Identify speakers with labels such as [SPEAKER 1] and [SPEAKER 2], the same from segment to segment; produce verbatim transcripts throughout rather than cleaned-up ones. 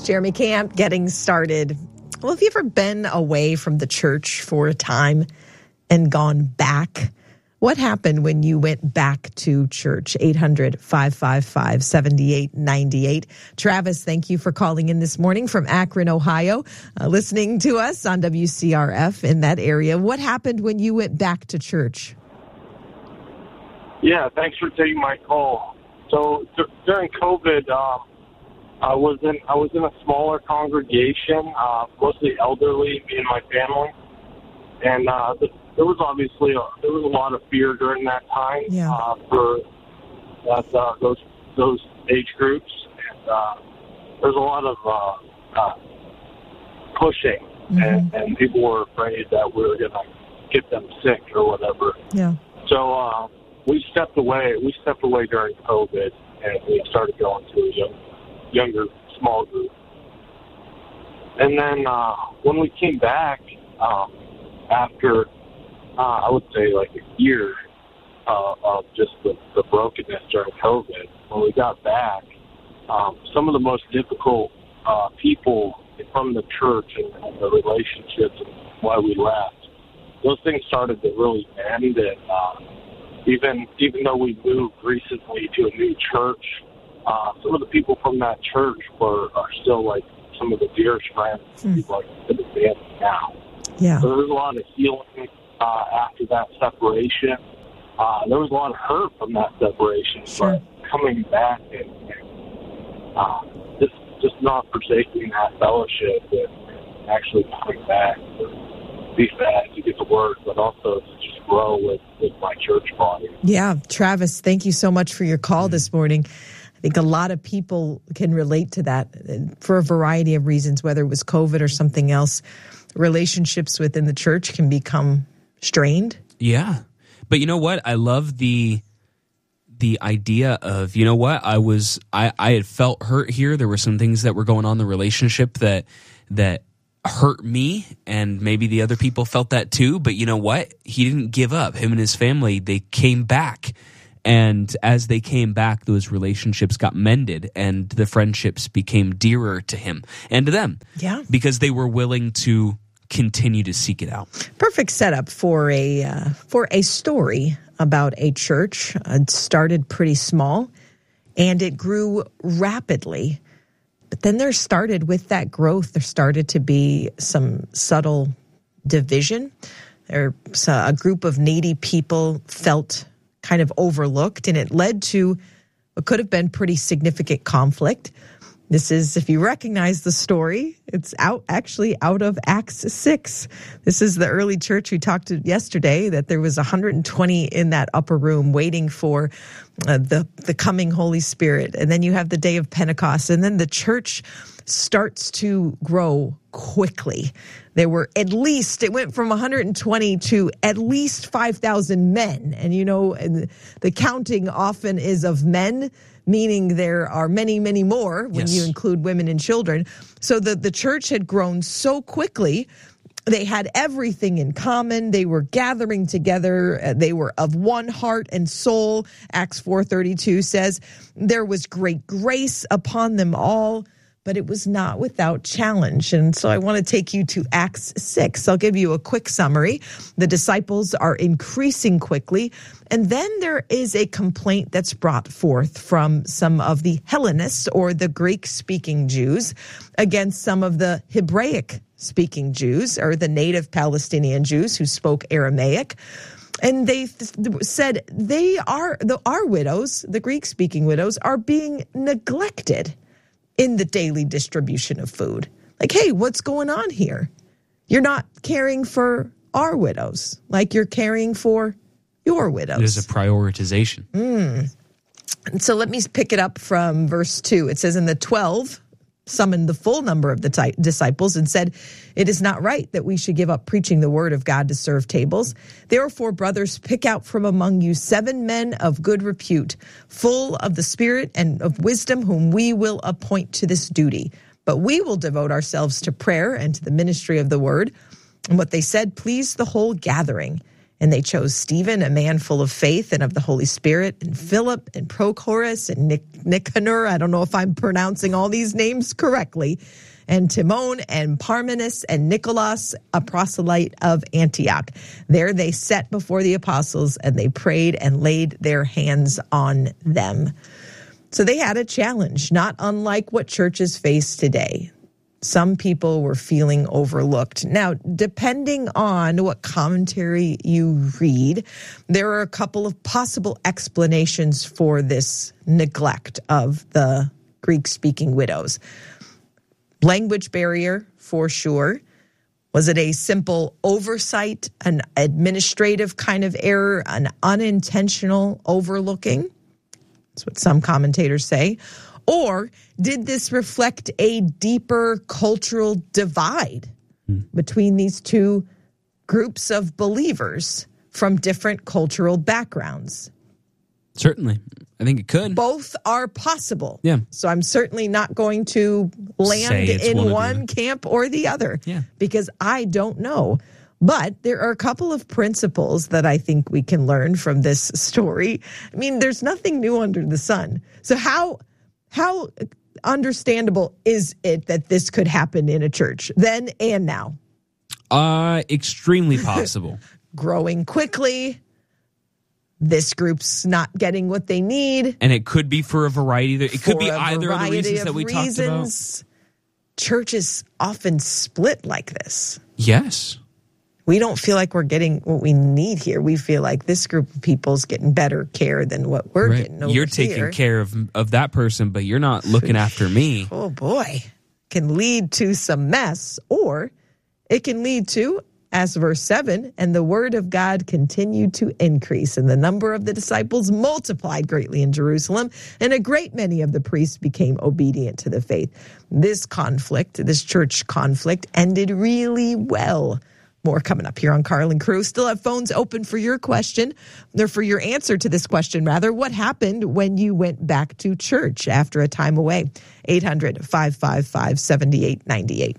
[SPEAKER 1] Jeremy Camp getting started. Well, have you ever been away from the church for a time and gone back? What happened when you went back to church? eight hundred, five five five, seven eight nine eight. Travis, thank you for calling in this morning from Akron, Ohio, uh, listening to us on W C R F in that area. What happened when you went back to church?
[SPEAKER 2] Yeah, thanks for taking my call. So d- during COVID, um, I was in I was in a smaller congregation, uh, mostly elderly, me and my family, and uh, the, there was obviously a, there was a lot of fear during that time
[SPEAKER 1] yeah.
[SPEAKER 2] uh, for that, uh, those those age groups, and uh, there's a lot of uh, uh, pushing, mm-hmm. and, and people were afraid that we were going to get them sick or whatever.
[SPEAKER 1] Yeah.
[SPEAKER 2] So uh, we stepped away. We stepped away during COVID, and we started going to a young, younger, small group. And then uh, when we came back um, after, uh, I would say like a year uh, of just the, the brokenness during COVID, when we got back, um, some of the most difficult uh, people from the church and, and the relationships and why we left, those things started to really end. And uh, even even though we moved recently to a new church, uh, some of the people from that church were are still like some of the dearest friends hmm. people are to the family now.
[SPEAKER 1] Yeah.
[SPEAKER 2] So there was a lot of healing uh, after that separation. Uh, there was a lot of hurt from that separation,
[SPEAKER 1] sure.
[SPEAKER 2] but coming back and, and uh, just just not forsaking that fellowship and actually coming back. Be fast to get the word, but also to just grow with, with my church body.
[SPEAKER 1] Yeah, Travis, thank you so much for your call this morning. I think a lot of people can relate to that for a variety of reasons, whether it was COVID or something else. Relationships within the church can become strained.
[SPEAKER 3] Yeah, but you know what? I love the the idea of, you know what? I was I, I had felt hurt here. There were some things that were going on in the relationship that that. hurt me, and maybe the other people felt that too, but you know what? He didn't give up. Him and his family, they came back, and as they came back, those relationships got mended, and the friendships became dearer to him and to them.
[SPEAKER 1] Yeah.
[SPEAKER 3] Because they were willing to continue to seek it out.
[SPEAKER 1] Perfect setup for a uh, for a story about a church. Uh, it started pretty small, and it grew rapidly. But then there started, with that growth, there started to be some subtle division. There, a group of needy people felt kind of overlooked, and it led to what could have been pretty significant conflict. This is, if you recognize the story, it's out actually out of Acts six. This is the early church. We talked to yesterday that there was one hundred twenty in that upper room waiting for uh, the, the coming Holy Spirit. And then you have the day of Pentecost. And then the church starts to grow quickly. There were at least, it went from one hundred twenty to at least five thousand men. And, you know, the counting often is of men, meaning there are many, many more when
[SPEAKER 3] yes.
[SPEAKER 1] you include women and children. So the, the church had grown so quickly. They had everything in common. They were gathering together. They were of one heart and soul. Acts four thirty-two says there was great grace upon them all, but it was not without challenge. And so I want to take you to Acts six. I'll give you a quick summary. The disciples are increasing quickly, and then there is a complaint that's brought forth from some of the Hellenists, or the Greek-speaking Jews, against some of the Hebraic-speaking Jews, or the native Palestinian Jews who spoke Aramaic. And they th- said they are, the, our widows, the Greek-speaking widows, are being neglected in the daily distribution of food. Like, hey, what's going on here? You're not caring for our widows like you're caring for your widows.
[SPEAKER 3] There's a prioritization.
[SPEAKER 1] Mm. And so let me pick it up from verse two. It says, and the twelve summoned the full number of the t- disciples and said, it is not right that we should give up preaching the word of God to serve tables. Therefore, brothers, pick out from among you seven men of good repute, full of the Spirit and of wisdom, whom we will appoint to this duty. But we will devote ourselves to prayer and to the ministry of the word. And what they said pleased the whole gathering. And they chose Stephen, a man full of faith and of the Holy Spirit, and Philip and Prochorus and Nic- Nicanor. I don't know if I'm pronouncing all these names correctly. And Timon and Parmenas and Nicholas, a proselyte of Antioch. There they sat before the apostles, and they prayed and laid their hands on them. So they had a challenge, not unlike what churches face today. Some people were feeling overlooked. Now, depending on what commentary you read, there are a couple of possible explanations for this neglect of the Greek-speaking widows. Language barrier, for sure. Was it a simple oversight, an administrative kind of error, an unintentional overlooking? That's what some commentators say. Or did this reflect a deeper cultural divide hmm. between these two groups of believers from different cultural backgrounds?
[SPEAKER 3] Certainly. I think it could.
[SPEAKER 1] Both are possible.
[SPEAKER 3] Yeah.
[SPEAKER 1] So I'm certainly not going to land in one,
[SPEAKER 3] one
[SPEAKER 1] camp or the other
[SPEAKER 3] yeah.
[SPEAKER 1] because I don't know. But there are a couple of principles that I think we can learn from this story. I mean, there's nothing new under the sun. So how... How understandable is it that this could happen in a church then and now?
[SPEAKER 3] Uh, extremely possible.
[SPEAKER 1] Growing quickly. This group's not getting what they need.
[SPEAKER 3] And it could be for a variety. Of, it could be
[SPEAKER 1] a
[SPEAKER 3] either of the reasons
[SPEAKER 1] of
[SPEAKER 3] that we
[SPEAKER 1] reasons.
[SPEAKER 3] talked about.
[SPEAKER 1] Churches often split like this.
[SPEAKER 3] Yes.
[SPEAKER 1] We don't feel like we're getting what we need here. We feel like this group of people's getting better care than what we're
[SPEAKER 3] right.
[SPEAKER 1] getting over
[SPEAKER 3] You're taking
[SPEAKER 1] here.
[SPEAKER 3] care of of that person, but you're not looking after me.
[SPEAKER 1] Oh, boy. Can lead to some mess, or it can lead to, as verse seven, and the word of God continued to increase, and the number of the disciples multiplied greatly in Jerusalem, and a great many of the priests became obedient to the faith. This conflict, this church conflict, ended really well. More coming up here on Karl and Crew. Still have phones open for your question, or for your answer to this question, rather. What happened when you went back to church after a time away? eight hundred, five five five, seven eight nine eight.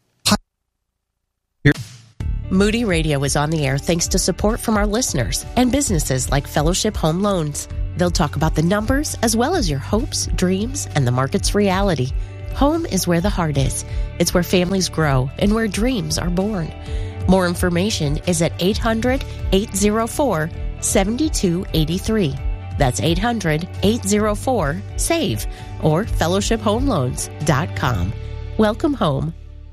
[SPEAKER 4] Moody Radio is on the air thanks to support from our listeners and businesses like Fellowship Home Loans. They'll talk about the numbers as well as your hopes, dreams, and the market's reality. Home is where the heart is. It's where families grow and where dreams are born. More information is at eight hundred, eight oh four, seven two eight three. That's eight hundred, eight oh four, S A V E or fellowship home loans dot com. Welcome home.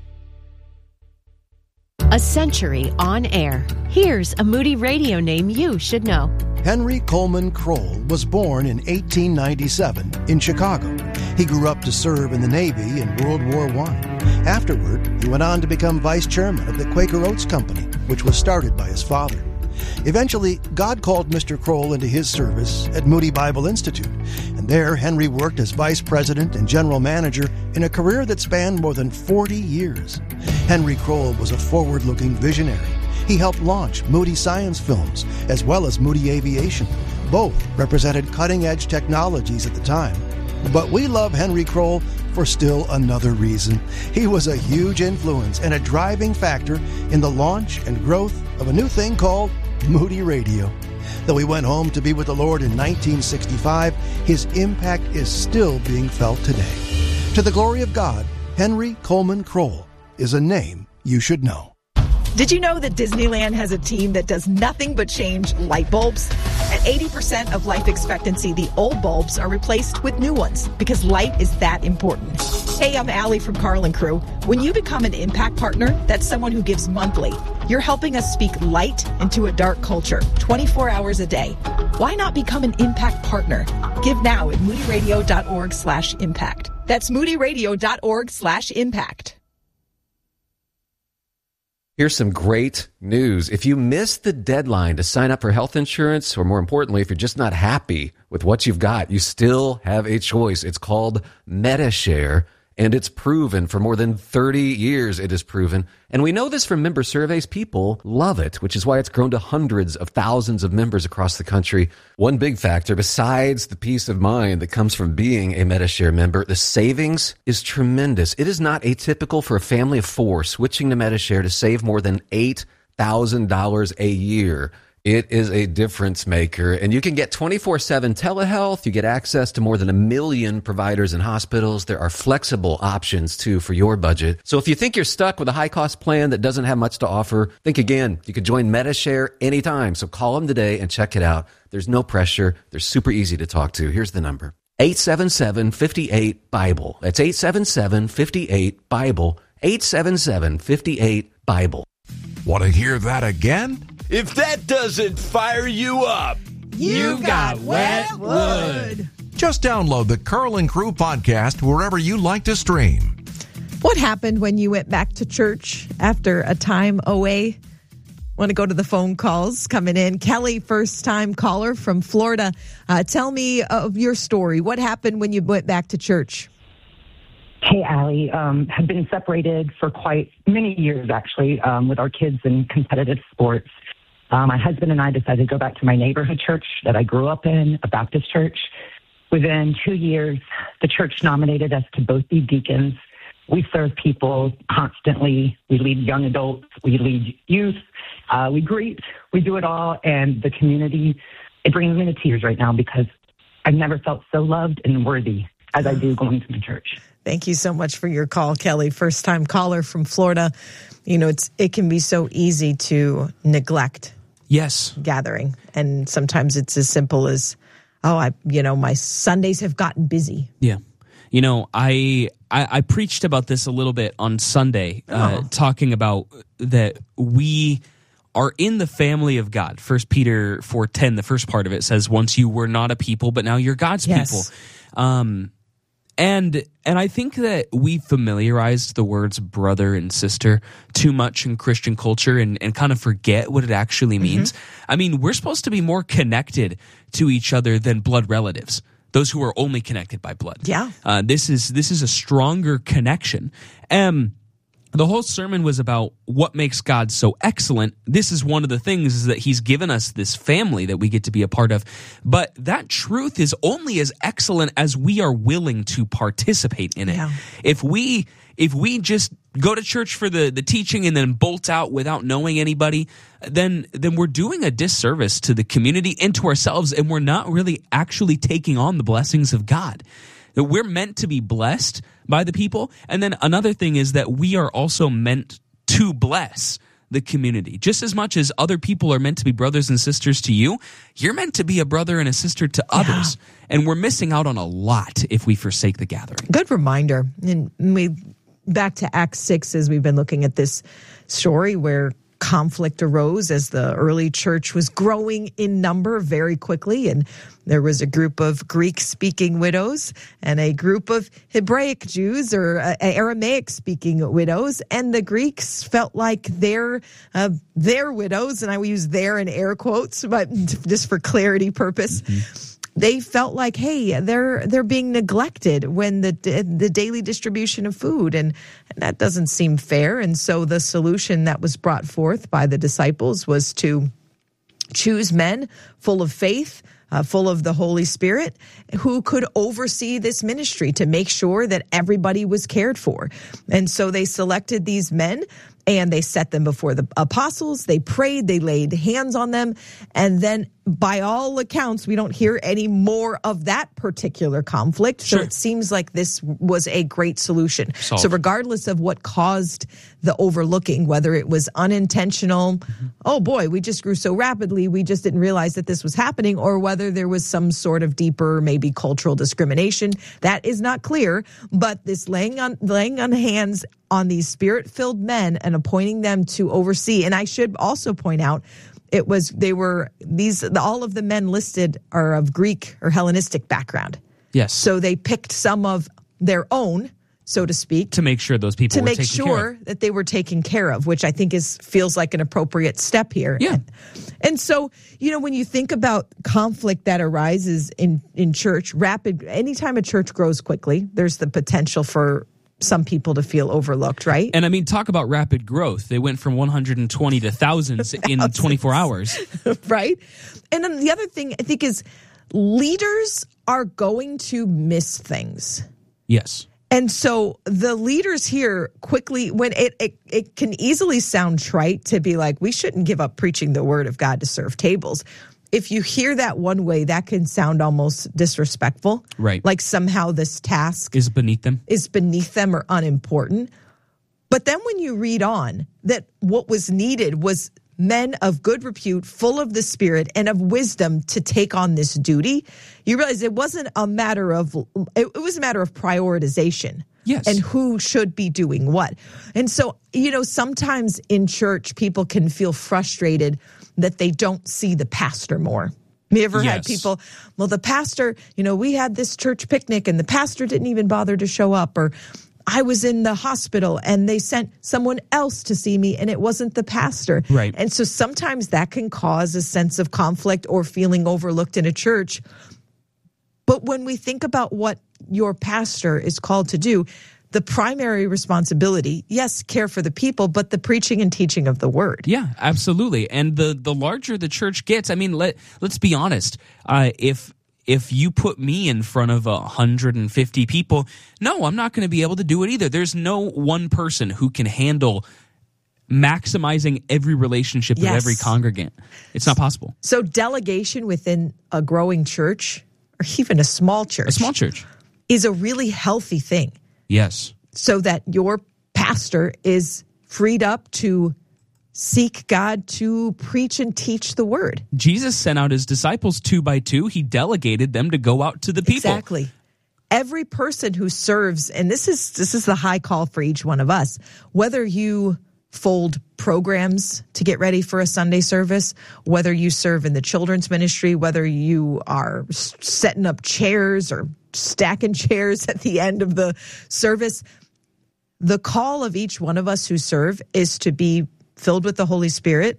[SPEAKER 4] A century on air. Here's a Moody Radio name you should know.
[SPEAKER 5] Henry Coleman Kroll was born in eighteen ninety-seven in Chicago. He grew up to serve in the Navy in World War One. Afterward, he went on to become vice chairman of the Quaker Oats Company, which was started by his father. Eventually, God called Mister Kroll into his service at Moody Bible Institute, and there Henry worked as vice president and general manager in a career that spanned more than forty years. Henry Kroll was a forward-looking visionary. He helped launch Moody Science Films, as well as Moody Aviation. Both represented cutting-edge technologies at the time. But we love Henry Kroll for still another reason. He was a huge influence and a driving factor in the launch and growth of a new thing called Moody Radio. Though he went home to be with the Lord in nineteen sixty-five, his impact is still being felt today. To the glory of God, Henry Coleman Kroll is a name you should know.
[SPEAKER 1] Did you know that Disneyland has a team that does nothing but change light bulbs? At eighty percent of life expectancy, the old bulbs are replaced with new ones because light is that important. Hey, I'm Allie from Karl and Crew. When you become an Impact Partner, that's someone who gives monthly. You're helping us speak light into a dark culture, twenty-four hours a day. Why not become an Impact Partner? Give now at moodyradio.org slash impact. That's moodyradio.org slash impact.
[SPEAKER 6] Here's some great news. If you missed the deadline to sign up for health insurance, or more importantly, if you're just not happy with what you've got, you still have a choice. It's called Medi-Share, and it's proven for more than thirty years it is proven. And we know this from member surveys. People love it, which is why it's grown to hundreds of thousands of members across the country. One big factor, besides the peace of mind that comes from being a Medi-Share member, the savings is tremendous. It is not atypical for a family of four switching to Medi-Share to save more than eight thousand dollars a year. It is a difference maker, and you can get twenty-four seven telehealth. You get access to more than a million providers and hospitals. There are flexible options, too, for your budget. So if you think you're stuck with a high-cost plan that doesn't have much to offer, think again. You could join Metashare anytime, so call them today and check it out. There's no pressure. They're super easy to talk to. Here's the number. eight seven seven, five eight, BIBLE. That's eight seven seven, five eight, BIBLE. eight seven seven, five eight, BIBLE.
[SPEAKER 7] Want to hear that again?
[SPEAKER 8] If that doesn't fire you up,
[SPEAKER 1] You've got wet wood.
[SPEAKER 7] Just download the Curl and Crew podcast wherever you like to stream.
[SPEAKER 1] What happened when you went back to church after a time away? Want to go to the phone calls coming in. Kelly, first-time caller from Florida. Uh, tell me of your story. What happened when you went back to church?
[SPEAKER 9] Hey, Allie. Um, have been separated for quite many years, actually, um, with our kids in competitive sports. Uh, my husband and I decided to go back to my neighborhood church that I grew up in, a Baptist church. Within two years, the church nominated us to both be deacons. We serve people constantly. We lead young adults. We lead youth. Uh, we greet. We do it all. And the community, it brings me to tears right now because I've never felt so loved and worthy as I do going to my church.
[SPEAKER 1] Thank you so much for your call, Kelly. First-time caller from Florida. You know, it's it can be so easy to neglect
[SPEAKER 3] Yes.
[SPEAKER 1] gathering. And sometimes it's as simple as, oh, I, you know, my Sundays have gotten busy.
[SPEAKER 3] Yeah. You know, I, I I preached about this a little bit on Sunday, uh,
[SPEAKER 1] Oh.
[SPEAKER 3] talking about that we are in the family of God. First Peter four ten, the first part of it says, once you were not a people, but now you're God's
[SPEAKER 1] Yes.
[SPEAKER 3] people. Um, and and I think that we familiarized the words brother and sister too much in Christian culture and, and kind of forget what it actually means. Mm-hmm. I mean, we're supposed to be more connected to each other than blood relatives. Those who are only connected by blood.
[SPEAKER 1] Yeah.
[SPEAKER 3] Uh, this is this is a stronger connection. Um, the whole sermon was about what makes God so excellent. This is one of the things is that he's given us this family that we get to be a part of. But that truth is only as excellent as we are willing to participate in it.
[SPEAKER 1] Yeah.
[SPEAKER 3] If we if we just go to church for the, the teaching and then bolt out without knowing anybody, then then we're doing a disservice to the community and to ourselves, and we're not really actually taking on the blessings of God. That we're meant to be blessed by the people. And then another thing is that we are also meant to bless the community. Just as much as other people are meant to be brothers and sisters to you, you're meant to be a brother and a sister to others. Yeah. And we're missing out on a lot if we forsake the gathering.
[SPEAKER 1] Good reminder. And we back to Acts six as we've been looking at this story where conflict arose as the early church was growing in number very quickly. And there was a group of Greek-speaking widows and a group of Hebraic Jews or uh, Aramaic-speaking widows. And the Greeks felt like their uh, their widows, and I will use their in air quotes, but just for clarity purpose, mm-hmm. They felt like, hey, they're they're being neglected when the the daily distribution of food, and, and that doesn't seem fair. And so the solution that was brought forth by the disciples was to choose men full of faith, uh, full of the Holy Spirit, who could oversee this ministry to make sure that everybody was cared for. And so they selected these men, and they set them before the apostles. They prayed, they laid hands on them, and then by all accounts, we don't hear any more of that particular conflict. So
[SPEAKER 3] Sure.
[SPEAKER 1] it seems like this was a great solution.
[SPEAKER 3] Solved.
[SPEAKER 1] So regardless of what caused the overlooking, whether it was unintentional, mm-hmm. oh boy, we just grew so rapidly, we just didn't realize that this was happening, or whether there was some sort of deeper, maybe cultural discrimination, that is not clear. But this laying on laying on hands on these spirit-filled men and appointing them to oversee, and I should also point out, it was they were these all of the men listed are of Greek or Hellenistic background.
[SPEAKER 3] Yes.
[SPEAKER 1] So they picked some of their own, so to speak,
[SPEAKER 3] to make sure those people
[SPEAKER 1] to
[SPEAKER 3] were
[SPEAKER 1] make
[SPEAKER 3] taken care
[SPEAKER 1] sure
[SPEAKER 3] of.
[SPEAKER 1] that they were taken care of, which I think is feels like an appropriate step here.
[SPEAKER 3] Yeah.
[SPEAKER 1] And, and so, you know, when you think about conflict that arises in, in church, rapid, anytime a church grows quickly, there's the potential for some people to feel overlooked, right?
[SPEAKER 3] And I mean, talk about rapid growth. They went from one hundred twenty to thousands in twenty-four hours.
[SPEAKER 1] Right? And then the other thing I think is leaders are going to miss things.
[SPEAKER 3] Yes.
[SPEAKER 1] And so the leaders here quickly, when it, it, it can easily sound trite to be like, we shouldn't give up preaching the word of God to serve tables. If you hear that one way, that can sound almost disrespectful.
[SPEAKER 3] Right.
[SPEAKER 1] Like somehow this task
[SPEAKER 3] Is beneath them.
[SPEAKER 1] is beneath them or unimportant. But then when you read on, that what was needed was men of good repute, full of the Spirit and of wisdom to take on this duty, you realize it wasn't a matter of, it was a matter of prioritization.
[SPEAKER 3] Yes.
[SPEAKER 1] And who should be doing what. And so, you know, sometimes in church, people can feel frustrated that they don't see the pastor more. Have you ever
[SPEAKER 3] Yes.
[SPEAKER 1] had people, well, the pastor, you know, we had this church picnic and the pastor didn't even bother to show up, or I was in the hospital and they sent someone else to see me and it wasn't the pastor.
[SPEAKER 3] Right.
[SPEAKER 1] And so sometimes that can cause a sense of conflict or feeling overlooked in a church. But when we think about what your pastor is called to do, the primary responsibility, yes, care for the people, but the preaching and teaching of the word.
[SPEAKER 3] Yeah, absolutely. And the the larger the church gets, I mean, let let's be honest. Uh, if if you put me in front of one hundred fifty people, no, I'm not going to be able to do it either. There's no one person who can handle maximizing every relationship
[SPEAKER 1] Yes.
[SPEAKER 3] with every congregant. It's not possible.
[SPEAKER 1] So delegation within a growing church, or even a small church,
[SPEAKER 3] A small church.
[SPEAKER 1] is a really healthy thing.
[SPEAKER 3] Yes.
[SPEAKER 1] So that your pastor is freed up to seek God, to preach and teach the word.
[SPEAKER 3] Jesus sent out his disciples two by two. He delegated them to go out to the people.
[SPEAKER 1] Exactly. Every person who serves, and this is this is the high call for each one of us, whether you fold programs to get ready for a Sunday service, whether you serve in the children's ministry, whether you are setting up chairs or stacking chairs at the end of the service, the call of each one of us who serve is to be filled with the Holy Spirit,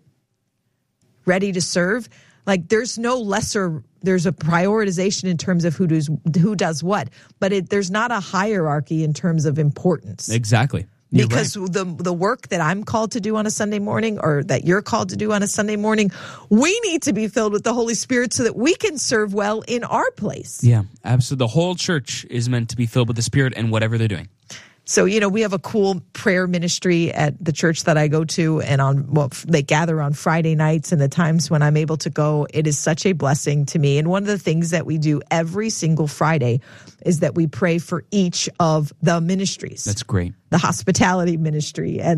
[SPEAKER 1] ready to serve. Like there's no lesser, there's a prioritization in terms of who does who does what, but it, there's not a hierarchy in terms of importance.
[SPEAKER 3] Exactly. You're
[SPEAKER 1] Because
[SPEAKER 3] right.
[SPEAKER 1] the the work that I'm called to do on a Sunday morning, or that you're called to do on a Sunday morning, we need to be filled with the Holy Spirit so that we can serve well in our place.
[SPEAKER 3] Yeah, absolutely. The whole church is meant to be filled with the Spirit and whatever they're doing.
[SPEAKER 1] So, you know, we have a cool prayer ministry at the church that I go to, and on well, they gather on Friday nights, and the times when I'm able to go, it is such a blessing to me. And one of the things that we do every single Friday is that we pray for each of the ministries.
[SPEAKER 3] That's great.
[SPEAKER 1] The hospitality ministry and